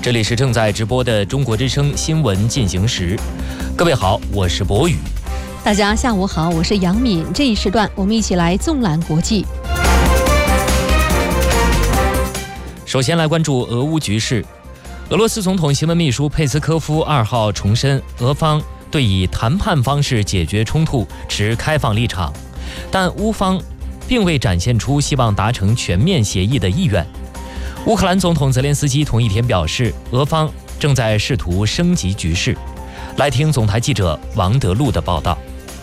这里是正在直播的中国之声新闻进行时。各位好，我是博宇。 大家下午好，我是杨敏。这一时段我们一起来纵览国际。 首先来关注俄乌局势。俄罗斯总统新闻秘书佩斯科夫2号重申，俄方对以谈判方式解决冲突持开放立场，但乌方并未展现出希望达成全面协议的意愿。乌克兰总统泽连斯基同一天表示，俄方正在试图升级局势。来听总台记者王德禄的报道。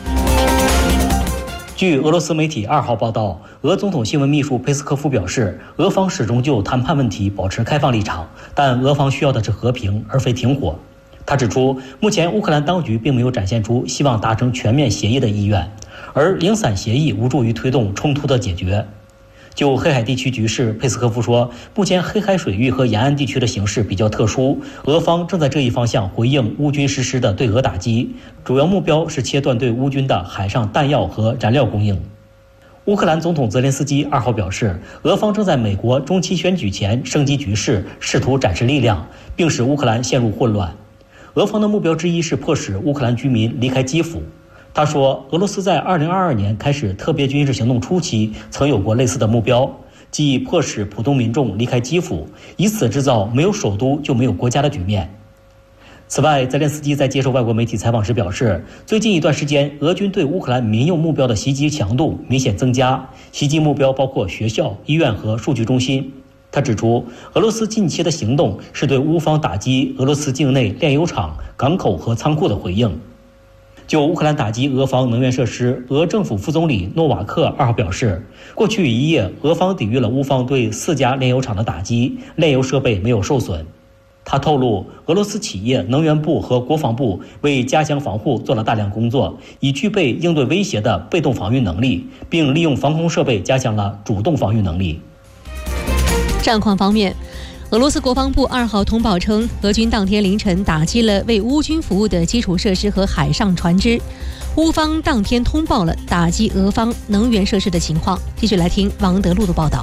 据俄罗斯媒体2号报道，俄总统新闻秘书佩斯科夫表示，俄方始终就谈判问题保持开放立场，但俄方需要的是和平，而非停火。他指出，目前乌克兰当局并没有展现出希望达成全面协议的意愿，而零散协议无助于推动冲突的解决。就黑海地区局势，佩斯科夫说，目前黑海水域和沿岸地区的形势比较特殊，俄方正在这一方向回应乌军实施的对俄打击，主要目标是切断对乌军的海上弹药和燃料供应。乌克兰总统泽连斯基2号表示，俄方正在美国中期选举前升级局势，试图展示力量，并使乌克兰陷入混乱。俄方的目标之一是迫使乌克兰居民离开基辅。他说，俄罗斯在2022年开始特别军事行动初期曾有过类似的目标，即迫使普通民众离开基辅，以此制造没有首都就没有国家的局面。此外，泽连斯基在接受外国媒体采访时表示，最近一段时间，俄军对乌克兰民用目标的袭击强度明显增加，袭击目标包括学校、医院和数据中心。他指出，俄罗斯近期的行动是对乌方打击俄罗斯境内炼油厂、港口和仓库的回应。就乌克兰打击俄方能源设施，俄政府副总理诺瓦克2号表示，过去1夜，俄方抵御了乌方对4家炼油厂的打击，炼油设备没有受损。他透露，俄罗斯企业能源部和国防部为加强防护做了大量工作，以具备应对威胁的被动防御能力，并利用防空设备加强了主动防御能力。 战况方面，俄罗斯国防部2号通报称，俄军当天凌晨打击了为乌军服务的基础设施和海上船只。乌方当天通报了打击俄方能源设施的情况。继续来听王德禄的报道。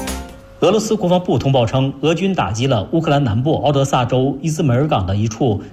俄罗斯国防部通报称，俄军打击了乌克兰南部敖德萨州伊兹梅尔港的一处